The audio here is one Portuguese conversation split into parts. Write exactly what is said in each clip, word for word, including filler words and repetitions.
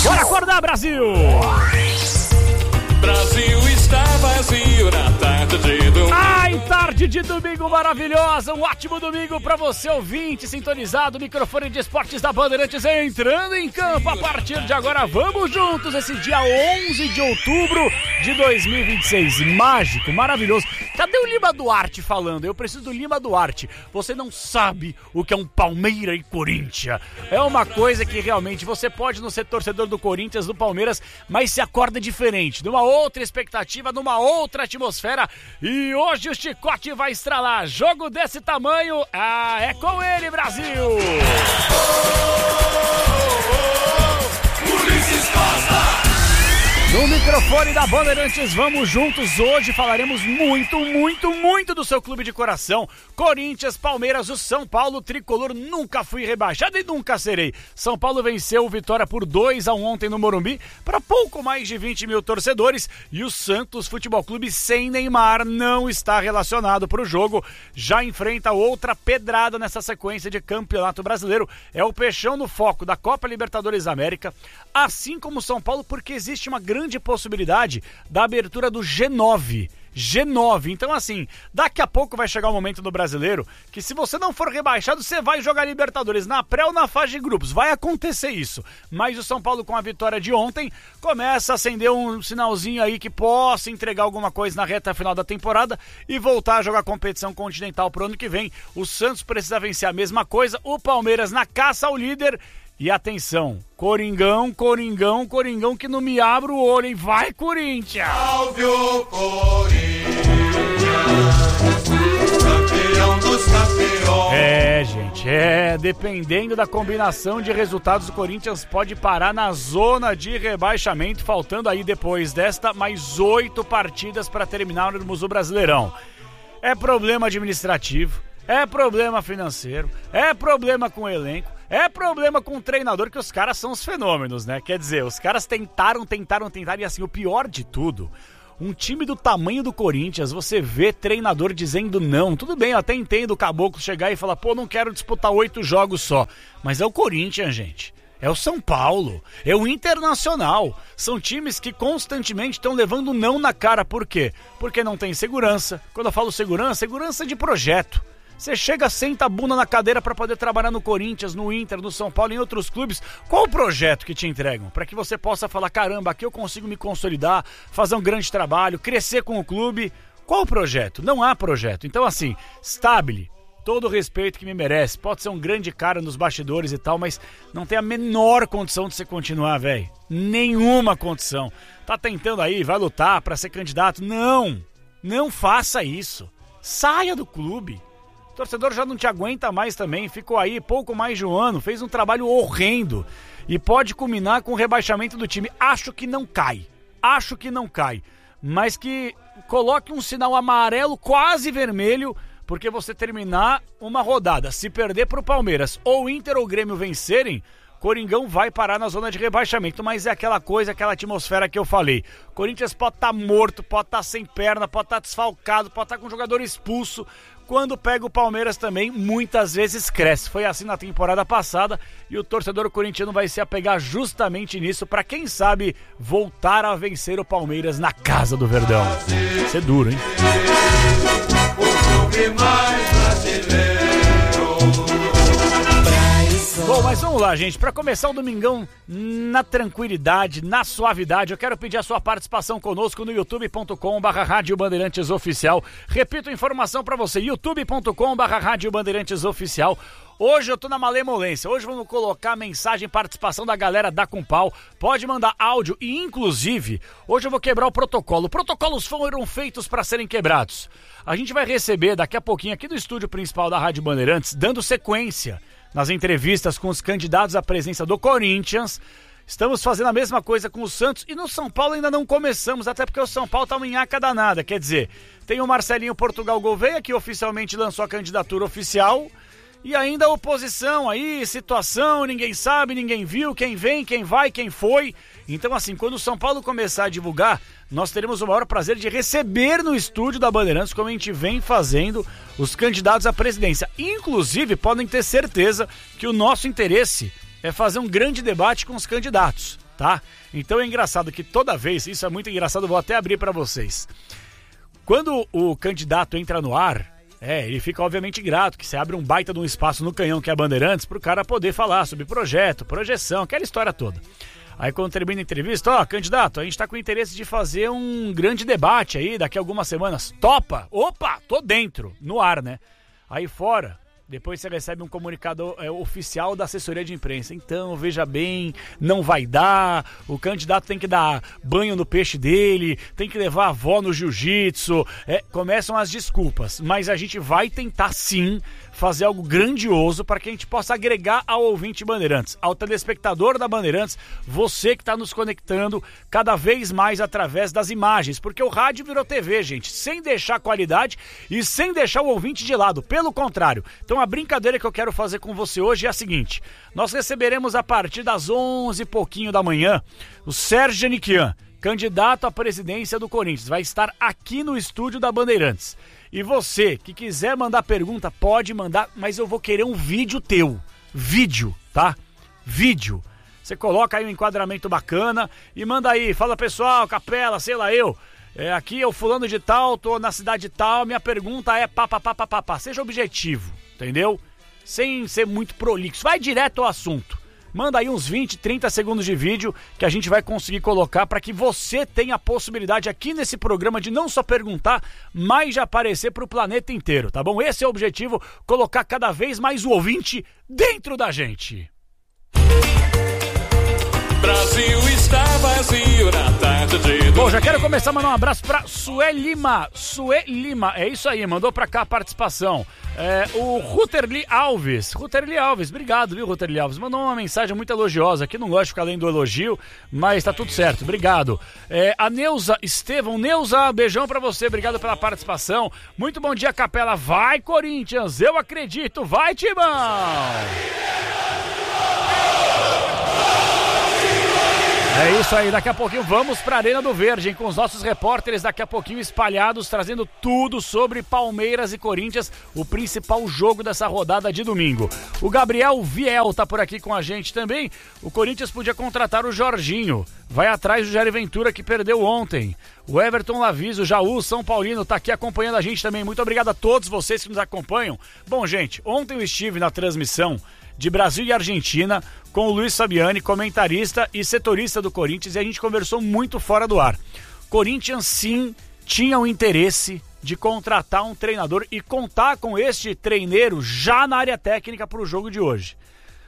Bora acordar, Brasil! Brasil está vazio na tarde de domingo. Ai, tarde de domingo maravilhosa, um ótimo domingo pra você, ouvinte, sintonizado, microfone de esportes da Bandeirantes entrando em campo a partir de agora. Vamos juntos esse dia onze de outubro de dois mil e vinte e seis, mágico, maravilhoso. Cadê o Lima Duarte falando? Eu preciso do Lima Duarte. Você não sabe o que é um Palmeiras e Corinthians. É uma coisa que realmente você pode não ser torcedor do Corinthians, do Palmeiras, mas se acorda diferente, numa outra expectativa, numa outra atmosfera. E hoje o chicote vai estralar. Jogo desse tamanho, ah, é com ele, Brasil! Oh, oh, oh, Ulisses Costa! No microfone da Bandeirantes, vamos juntos. Hoje falaremos muito, muito, muito do seu clube de coração. Corinthians, Palmeiras, o São Paulo tricolor. Nunca fui rebaixado e nunca serei. São Paulo venceu o Vitória por dois a um ontem no Morumbi para pouco mais de vinte mil torcedores. E o Santos Futebol Clube sem Neymar não está relacionado para o jogo. Já enfrenta outra pedrada nessa sequência de Campeonato Brasileiro. É o Peixão no foco da Copa Libertadores da América, assim como o São Paulo, porque existe uma grande de possibilidade da abertura do G nove. G nove. Então, assim, daqui a pouco vai chegar o um momento no Brasileiro que, se você não for rebaixado, você vai jogar Libertadores na pré ou na fase de grupos. Vai acontecer isso. Mas o São Paulo, com a vitória de ontem, começa a acender um sinalzinho aí que possa entregar alguma coisa na reta final da temporada e voltar a jogar competição continental pro ano que vem. O Santos precisa vencer a mesma coisa. O Palmeiras na caça ao líder. E atenção, Coringão, Coringão, Coringão, que não me abre o olho, hein? Vai, Corinthians! Salve o Corinthians, campeão dos campeões. É, gente, é, dependendo da combinação de resultados, o Corinthians pode parar na zona de rebaixamento, faltando aí depois desta mais oito partidas para terminarmos o Brasileirão. É problema administrativo, é problema financeiro, é problema com o elenco. É problema com o treinador, que os caras são os fenômenos, né? Quer dizer, os caras tentaram, tentaram, tentaram, e assim, o pior de tudo, um time do tamanho do Corinthians, você vê treinador dizendo não. Tudo bem, eu até entendo o Caboclo chegar e falar, pô, não quero disputar oito jogos só. Mas é o Corinthians, gente. É o São Paulo, é o Internacional. São times que constantemente estão levando não na cara. Por quê? Porque não tem segurança. Quando eu falo segurança, segurança de projeto. Você chega, senta a bunda na cadeira para poder trabalhar no Corinthians, no Inter, no São Paulo e em outros clubes. Qual o projeto que te entregam? Para que você possa falar, caramba, aqui eu consigo me consolidar, fazer um grande trabalho, crescer com o clube. Qual o projeto? Não há projeto. Então, assim, Stabile, todo o respeito que me merece, pode ser um grande cara nos bastidores e tal, mas não tem a menor condição de você continuar, velho. Nenhuma condição. Tá tentando aí, vai lutar para ser candidato. Não, não faça isso. Saia do clube. O torcedor já não te aguenta mais também, ficou aí pouco mais de um ano, fez um trabalho horrendo e pode culminar com o rebaixamento do time. Acho que não cai, acho que não cai, mas que coloque um sinal amarelo, quase vermelho, porque você terminar uma rodada, se perder para o Palmeiras ou o Inter ou o Grêmio vencerem, Coringão vai parar na zona de rebaixamento, mas é aquela coisa, aquela atmosfera que eu falei. Corinthians pode estar tá morto, pode estar tá sem perna, pode estar tá desfalcado, pode estar tá com um jogador expulso. Quando pega o Palmeiras também, muitas vezes cresce. Foi assim na temporada passada e o torcedor corintiano vai se apegar justamente nisso para, quem sabe, voltar a vencer o Palmeiras na casa do Verdão. Isso é duro, hein? O clube mais brasileiro. Bom, mas vamos lá, gente. Para começar o domingão na tranquilidade, na suavidade, eu quero pedir a sua participação conosco no youtube ponto com barra Rádio Bandeirantes Oficial. Repito a informação para você, youtube ponto com barra Rádio Bandeirantes Oficial. Hoje eu tô na malemolência, hoje vamos colocar mensagem, participação da galera da Compal, pode mandar áudio e, inclusive, hoje eu vou quebrar o protocolo. Protocolos foram feitos para serem quebrados. A gente vai receber daqui a pouquinho aqui do estúdio principal da Rádio Bandeirantes, dando sequência nas entrevistas com os candidatos à presença do Corinthians. Estamos fazendo a mesma coisa com o Santos e no São Paulo ainda não começamos, até porque o São Paulo tá uma nhaca danada. Quer dizer, tem o Marcelinho Portugal Gouveia, que oficialmente lançou a candidatura oficial, e ainda a oposição aí, situação, ninguém sabe, ninguém viu, quem vem, quem vai, quem foi. Então, assim, quando o São Paulo começar a divulgar, nós teremos o maior prazer de receber no estúdio da Bandeirantes, como a gente vem fazendo, os candidatos à presidência. Inclusive, podem ter certeza que o nosso interesse é fazer um grande debate com os candidatos. tá? Então é engraçado que toda vez, isso é muito engraçado, vou até abrir pra vocês. Quando o candidato entra no ar, é, ele fica obviamente grato, que você abre um baita de um espaço no canhão que é a Bandeirantes pro cara poder falar sobre projeto, projeção, aquela história toda. Aí quando termina a entrevista, ó, candidato, a gente tá com interesse de fazer um grande debate aí daqui a algumas semanas. Topa? Opa, tô dentro, no ar, né? Aí fora, depois você recebe um comunicado é, oficial da assessoria de imprensa. Então, veja bem, não vai dar, o candidato tem que dar banho no peixe dele, tem que levar a avó no jiu-jitsu. É, começam as desculpas, mas a gente vai tentar sim fazer algo grandioso para que a gente possa agregar ao ouvinte Bandeirantes, ao telespectador da Bandeirantes, você que está nos conectando cada vez mais através das imagens, porque o rádio virou T V, gente, sem deixar qualidade e sem deixar o ouvinte de lado, pelo contrário. Então a brincadeira que eu quero fazer com você hoje é a seguinte: nós receberemos a partir das onze e pouquinho da manhã o Sérgio Janiquian, candidato à presidência do Corinthians, vai estar aqui no estúdio da Bandeirantes. E você que quiser mandar pergunta, pode mandar, mas eu vou querer um vídeo teu. Vídeo, tá? Vídeo. Você coloca aí um enquadramento bacana e manda aí. Fala, pessoal, Capela, sei lá eu. É, aqui eu fulano de tal, tô na cidade tal, minha pergunta é pá, pá, pá, pá, pá, pá. Seja objetivo, entendeu? Sem ser muito prolixo. Vai direto ao assunto. Manda aí uns vinte, trinta segundos de vídeo que a gente vai conseguir colocar para que você tenha a possibilidade aqui nesse programa de não só perguntar, mas de aparecer para o planeta inteiro, tá bom? Esse é o objetivo, colocar cada vez mais o ouvinte dentro da gente. Brasil está vazio na tarde de domingo. Bom, já quero começar a mandar um abraço pra Sué Lima. Sué Lima, é isso aí, mandou pra cá a participação. É, o Ruterli Alves. Ruterli Alves, obrigado, viu, Ruterli Alves? Mandou uma mensagem muito elogiosa aqui, não gosto de ficar além do elogio, mas tá tudo certo, obrigado. É, a Neuza Estevão. Neuza, beijão pra você, obrigado pela participação. Muito bom dia, Capela. Vai, Corinthians, eu acredito, vai, Timão! É isso aí, daqui a pouquinho vamos para a Arena do Verde, hein, com os nossos repórteres daqui a pouquinho espalhados, trazendo tudo sobre Palmeiras e Corinthians, o principal jogo dessa rodada de domingo. O Gabriel Viel tá por aqui com a gente também. O Corinthians podia contratar o Jorginho, vai atrás do Jair Ventura que perdeu ontem. O Everton Laviso, o Jaú, São Paulino, tá aqui acompanhando a gente também. Muito obrigado a todos vocês que nos acompanham. Bom, gente, ontem eu estive na transmissão de Brasil e Argentina com o Luiz Fabiani, comentarista e setorista do Corinthians, e a gente conversou muito fora do ar. Corinthians sim tinha o interesse de contratar um treinador e contar com este treineiro já na área técnica para o jogo de hoje.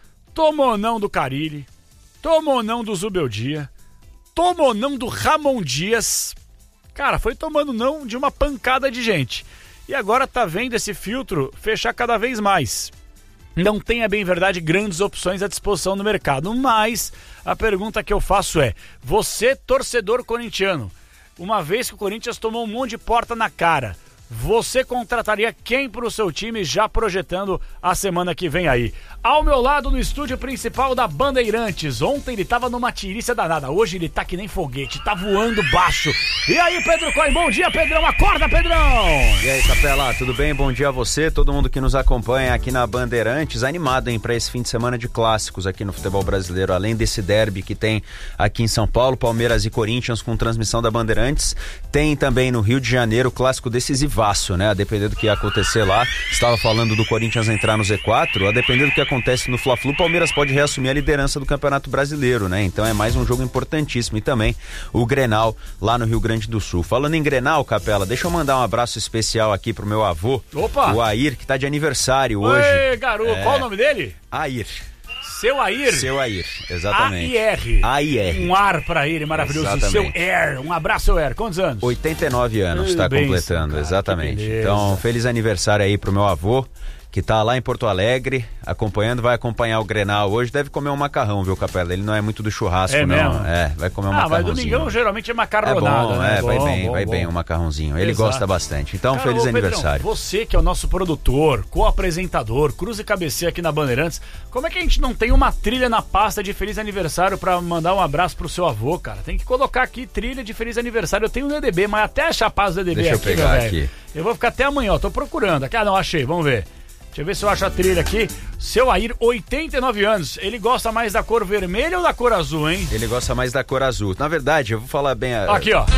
Tomou não do Carille, tomou não do Zubeldia, tomou não do Ramon Dias. Cara, foi tomando não de uma pancada de gente. E agora tá vendo esse filtro fechar cada vez mais. Não tem, é bem verdade, grandes opções à disposição no mercado, mas a pergunta que eu faço é: você, torcedor corintiano, uma vez que o Corinthians tomou um monte de porta na cara, você contrataria quem para o seu time, já projetando a semana que vem aí? Ao meu lado, no estúdio principal da Bandeirantes. Ontem ele tava numa tirícia danada, hoje ele tá que nem foguete, tá voando baixo. E aí, Pedro Coin, bom dia, Pedrão, acorda, Pedrão! E aí, Capela, tudo bem? Bom dia a você, todo mundo que nos acompanha aqui na Bandeirantes, animado, hein, pra esse fim de semana de clássicos aqui no futebol brasileiro, além desse derby que tem aqui em São Paulo, Palmeiras e Corinthians com transmissão da Bandeirantes, tem também no Rio de Janeiro o clássico decisivaço, né, a depender do que ia acontecer lá. Estava falando do Corinthians entrar no Z quatro, a depender do que acontece no Fla-Flu, Palmeiras pode reassumir a liderança do Campeonato Brasileiro, né, então é mais um jogo importantíssimo. E também o Grenal lá no Rio Grande do Sul. Falando em Grenal, Capela, deixa eu mandar um abraço especial aqui pro meu avô, Opa! o Air, que tá de aniversário hoje. Oi, garoto, é... qual o nome dele? Air. Seu Air? Seu Air, exatamente. A I R. A I R. Um ar pra ele, maravilhoso. Exatamente. Seu Air, um abraço, seu Air. Quantos anos? oitenta e nove anos, está completando, cara, exatamente. Então, feliz aniversário aí pro meu avô, que tá lá em Porto Alegre, acompanhando, vai acompanhar o Grenal hoje, deve comer um macarrão, viu, Capela? Ele não é muito do churrasco, é não. Mesmo? É, vai comer um ah, macarrãozinho. Ah, mas domingão geralmente é macarronada, é bom, né? É, bom, vai bem, bom, vai bom. bem um macarrãozinho. Ele Exato. Gosta bastante. Então, Cara, feliz ô, aniversário. Pedrão, você que é o nosso produtor, co-apresentador, Cruz e Cabeceira aqui na Bandeirantes, como é que a gente não tem uma trilha na pasta de feliz aniversário pra mandar um abraço pro seu avô, cara? Tem que colocar aqui trilha de feliz aniversário. Eu tenho um D D B, mas até achar a pasta do D D B Deixa aqui, eu pegar meu velho, aqui. eu vou ficar até amanhã, ó, tô procurando. Aqui, ah, não, achei, vamos ver. Deixa eu ver se eu acho a trilha aqui. Seu Air, oitenta e nove anos. Ele gosta mais da cor vermelha ou da cor azul, hein? Ele gosta mais da cor azul. Na verdade, eu vou falar bem... A... Aqui, ó.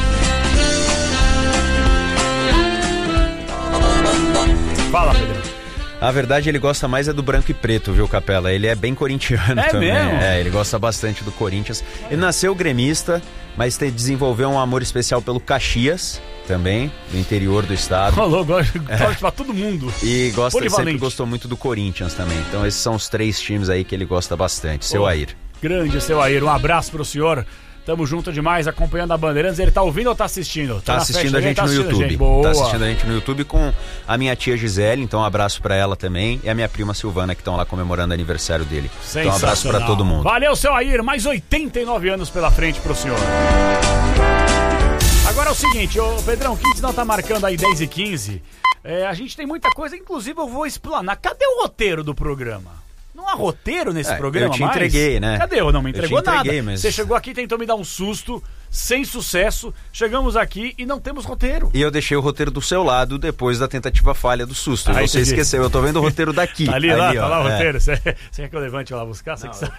Fala, Pedro. A verdade, ele gosta mais é do branco e preto, viu, Capela? Ele é bem corintiano é também. Mesmo? É, ele gosta bastante do Corinthians. Ele nasceu gremista, mas te, desenvolveu um amor especial pelo Caxias, também, do interior do estado. Falou, gosta é. pra todo mundo. E gosta, sempre gostou muito do Corinthians também. Então esses são os três times aí que ele gosta bastante. Seu oh, Air. Grande, seu Air. Um abraço pro senhor. Tamo junto demais, acompanhando a Bandeirantes. Ele tá ouvindo ou tá assistindo? Tá, tá assistindo a gente tá no assistindo YouTube. A gente. Boa. Tá assistindo a gente no YouTube com a minha tia Gisele, então um abraço pra ela também, e a minha prima Silvana, que estão lá comemorando o aniversário dele. Então um abraço pra todo mundo. Valeu, seu Air, mais oitenta e nove anos pela frente pro senhor. Agora é o seguinte, ô Pedrão, o Quintes não tá marcando aí dez e quinze. É, a gente tem muita coisa, inclusive eu vou explanar. Cadê o roteiro do programa? Não há roteiro nesse é, programa mais? Eu te mais? entreguei, né? Cadê? Eu não me entregou nada. Mas... Você chegou aqui e tentou me dar um susto, sem sucesso. Chegamos aqui e não temos roteiro. E eu deixei o roteiro do seu lado depois da tentativa falha do susto. Ah, você esqueceu, eu tô vendo o roteiro daqui. Tá ali, ali lá, ó, tá lá o é. roteiro. Você, você quer que eu levante lá buscar? Você não, que sabe.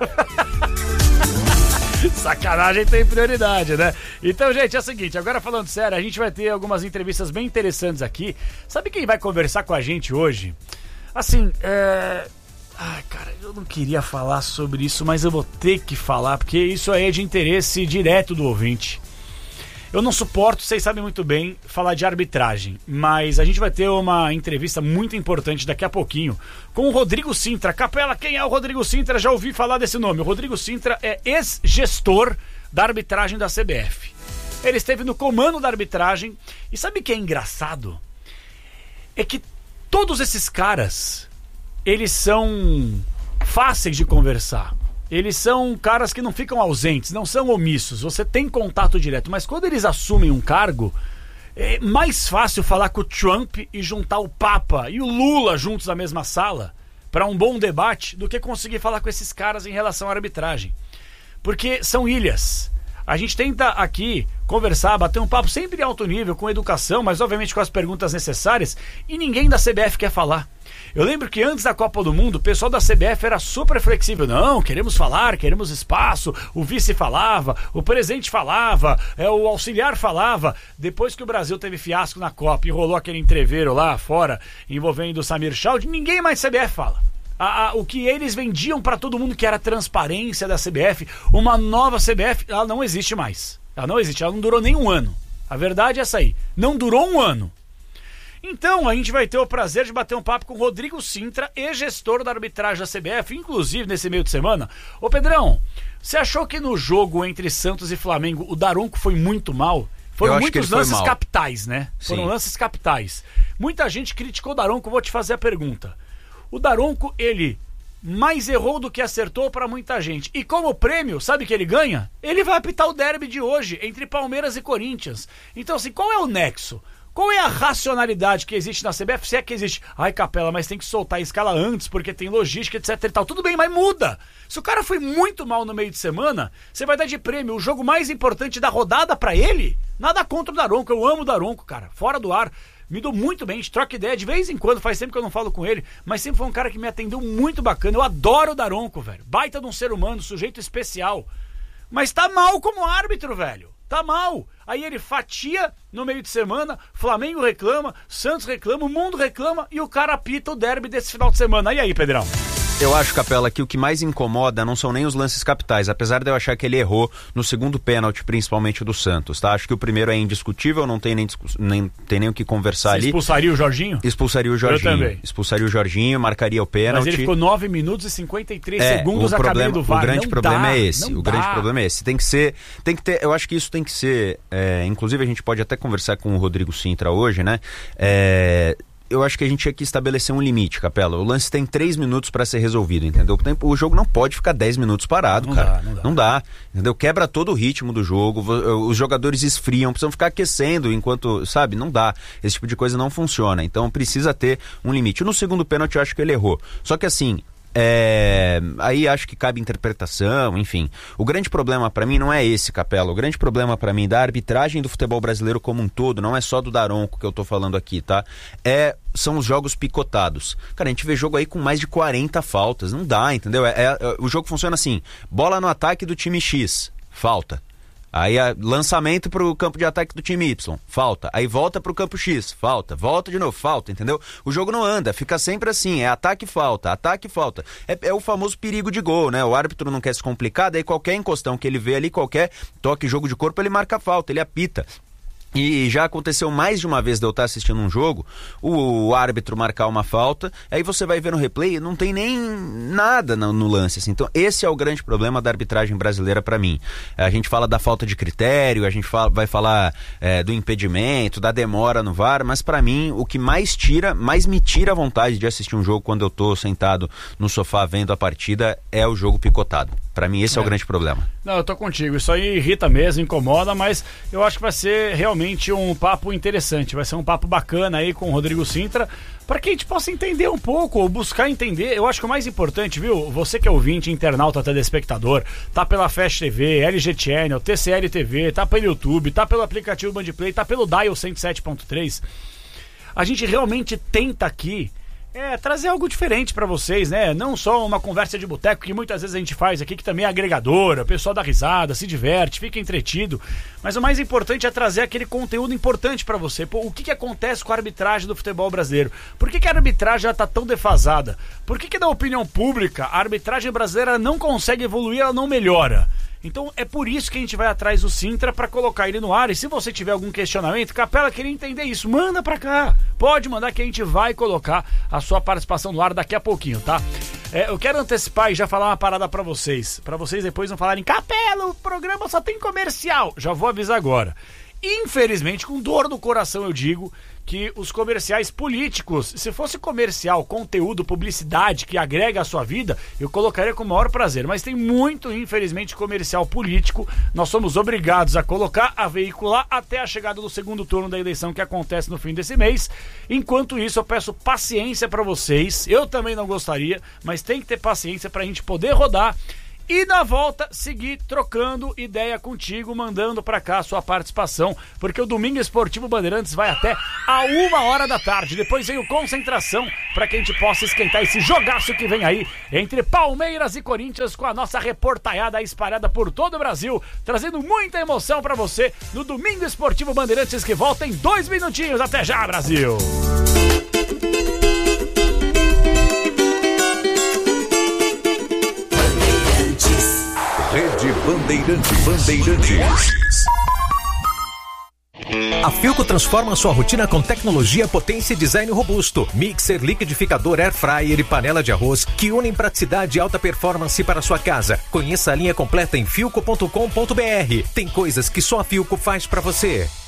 Sacanagem tem prioridade, né? Então, gente, é o seguinte, agora falando sério, a gente vai ter algumas entrevistas bem interessantes aqui. Sabe quem vai conversar com a gente hoje? Assim, é... Ai, cara, eu não queria falar sobre isso, mas eu vou ter que falar, porque isso aí é de interesse direto do ouvinte. Eu não suporto, vocês sabem muito bem, falar de arbitragem, mas a gente vai ter uma entrevista muito importante daqui a pouquinho com o Rodrigo Sintra. Capela, quem é o Rodrigo Sintra? Já ouvi falar desse nome. O Rodrigo Sintra é ex-gestor da arbitragem da C B F. Ele esteve no comando da arbitragem e sabe o que é engraçado? É que todos esses caras... eles são fáceis de conversar. Eles são caras que não ficam ausentes, não são omissos. Você tem contato direto, mas quando eles assumem um cargo, é mais fácil falar com o Trump e juntar o Papa e o Lula juntos na mesma sala para um bom debate do que conseguir falar com esses caras em relação à arbitragem. Porque são ilhas. A gente tenta aqui conversar, bater um papo sempre de alto nível, com educação, mas obviamente com as perguntas necessárias, e ninguém da C B F quer falar. Eu lembro que antes da Copa do Mundo, o pessoal da C B F era super flexível. Não, queremos falar, queremos espaço. O vice falava, o presidente falava, é, o auxiliar falava. Depois que o Brasil teve fiasco na Copa e rolou aquele entreveiro lá fora, envolvendo o Samir Chaud, ninguém mais C B F fala. A, a, o que eles vendiam para todo mundo, que era a transparência da C B F, uma nova C B F, ela não existe mais. Ela não existe, ela não durou nem um ano. A verdade é essa aí, não durou um ano. Então, a gente vai ter o prazer de bater um papo com o Rodrigo Sintra, ex-gestor da arbitragem da C B F, inclusive nesse meio de semana. Ô Pedrão, você achou que no jogo entre Santos e Flamengo o Daronco foi muito mal? Foram muitos lances capitais, né? Sim. Foram lances capitais. Muita gente criticou o Daronco, vou te fazer a pergunta. O Daronco, ele mais errou do que acertou para muita gente. E como prêmio, sabe o que ele ganha? Ele vai apitar o derby de hoje, entre Palmeiras e Corinthians. Então, assim, qual é o nexo? Qual é a racionalidade que existe na C B F? Se é que existe, ai Capela, mas tem que soltar a escala antes, porque tem logística, etc e tal. Tudo bem, mas muda. Se o cara foi muito mal no meio de semana, você vai dar de prêmio o jogo mais importante da rodada pra ele? Nada contra o Daronco, eu amo o Daronco, cara. Fora do ar, me dou muito bem, a gente troca ideia de vez em quando, faz tempo que eu não falo com ele, mas sempre foi um cara que me atendeu muito bacana. Eu adoro o Daronco, velho. Baita de um ser humano, sujeito especial. Mas tá mal como árbitro, velho. Tá mal. Aí ele fatia no meio de semana, Flamengo reclama, Santos reclama, o mundo reclama e o cara apita o derby desse final de semana. E aí, Pedrão? Eu acho, Capela, que o que mais incomoda não são nem os lances capitais, apesar de eu achar que ele errou no segundo pênalti, principalmente do Santos, tá? Acho que o primeiro é indiscutível, não tem nem, nem, tem nem o que conversar. Você ali. Expulsaria o Jorginho? Expulsaria o Jorginho. Eu também. Expulsaria o Jorginho, marcaria o pênalti. Mas ele ficou nove minutos e cinquenta e três é, segundos a problema, caminho do V A R. O grande não problema dá, é esse. O dá. grande problema é esse. Tem que ser, tem que ter, eu acho que isso tem que ser, é, inclusive a gente pode até conversar com o Rodrigo Sintra hoje, né? É... Eu acho que a gente tinha que estabelecer um limite, Capela. O lance tem três minutos para ser resolvido, entendeu? O, tempo, o jogo não pode ficar dez minutos parado, não cara. Dá, não dá. Não dá, entendeu? Quebra todo o ritmo do jogo, os jogadores esfriam, precisam ficar aquecendo enquanto, sabe? Não dá. Esse tipo de coisa não funciona. Então precisa ter um limite. No segundo pênalti eu acho que ele errou. Só que assim, É, aí acho que cabe interpretação, enfim. O grande problema pra mim não é esse, Capela. O grande problema pra mim da arbitragem do futebol brasileiro como um todo, não é só do Daronco que eu tô falando aqui, tá? É, são os jogos picotados. Cara, a gente vê jogo aí com mais de quarenta faltas. Não dá, entendeu? É, é, o jogo funciona assim: bola no ataque do time X, falta. Aí lançamento pro campo de ataque do time Y, falta. Aí volta pro campo X, falta. Volta de novo, falta, entendeu? O jogo não anda, fica sempre assim, é ataque e falta, ataque e falta. É, é o famoso perigo de gol, né? O árbitro não quer se complicar, daí qualquer encostão que ele vê ali, qualquer toque, jogo de corpo, ele marca falta, ele apita. E já aconteceu mais de uma vez de eu estar assistindo um jogo, o, o árbitro marcar uma falta, aí você vai ver no replay e não tem nem nada no, no lance, assim. Então esse é o grande problema da arbitragem brasileira pra mim. A gente fala da falta de critério, a gente fala, vai falar é, do impedimento, da demora no V A R, mas pra mim o que mais tira, mais me tira a vontade de assistir um jogo quando eu tô sentado no sofá vendo a partida é o jogo picotado. Pra mim esse é, é o grande problema. Não, eu tô contigo, isso aí irrita mesmo, incomoda, mas eu acho que vai ser realmente um papo interessante, vai ser um papo bacana aí com o Rodrigo Sintra, para que a gente possa entender um pouco, ou buscar entender. Eu acho que o mais importante, viu, você que é ouvinte, internauta, telespectador, tá pela Fast T V, L G Channel, T C L T V, tá pelo YouTube, tá pelo aplicativo Bandplay, tá pelo Dial cento e sete ponto três, a gente realmente tenta aqui É, trazer algo diferente pra vocês, né? Não só uma conversa de boteco que muitas vezes a gente faz aqui, que também é agregadora, o pessoal dá risada, se diverte, fica entretido, mas o mais importante é trazer aquele conteúdo importante pra você. Pô, o que que acontece com a arbitragem do futebol brasileiro? Por que que a arbitragem já tá tão defasada? Por que que na opinião pública a arbitragem brasileira não consegue evoluir, ela não melhora? Então é por isso que a gente vai atrás do Sintra para colocar ele no ar. E se você tiver algum questionamento, Capela, queria entender isso, manda pra cá, pode mandar que a gente vai colocar a sua participação no ar daqui a pouquinho, tá? É, eu quero antecipar e já falar uma parada pra vocês, pra vocês depois não falarem: Capela, o programa só tem comercial. Já vou avisar agora. Infelizmente, com dor no coração eu digo que os comerciais políticos, se fosse comercial, conteúdo, publicidade que agrega a sua vida, eu colocaria com o maior prazer, mas tem muito, infelizmente, comercial político. Nós somos obrigados a colocar, a veicular até a chegada do segundo turno da eleição que acontece no fim desse mês. Enquanto isso, eu peço paciência para vocês. Eu também não gostaria, mas tem que ter paciência pra gente poder rodar e na volta seguir trocando ideia contigo, mandando pra cá a sua participação, porque o Domingo Esportivo Bandeirantes vai até a uma hora da tarde. Depois vem o Concentração, pra que a gente possa esquentar esse jogaço que vem aí entre Palmeiras e Corinthians, com a nossa reportaiada espalhada por todo o Brasil, trazendo muita emoção pra você no Domingo Esportivo Bandeirantes, que volta em dois minutinhos. Até já, Brasil! Rede Bandeirante Bandeirantes. A Philco transforma sua rotina com tecnologia, potência e design robusto. Mixer, liquidificador, air fryer e panela de arroz que unem praticidade e alta performance para sua casa. Conheça a linha completa em philco ponto com ponto br. Tem coisas que só a Philco faz para você.